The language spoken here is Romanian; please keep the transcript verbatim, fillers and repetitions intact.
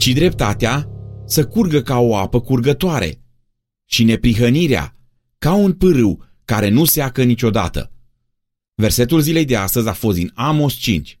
ci dreptatea să curgă ca o apă curgătoare și neprihănirea ca un pârâu care nu seacă niciodată. Versetul zilei de astăzi a fost din Amos cinci.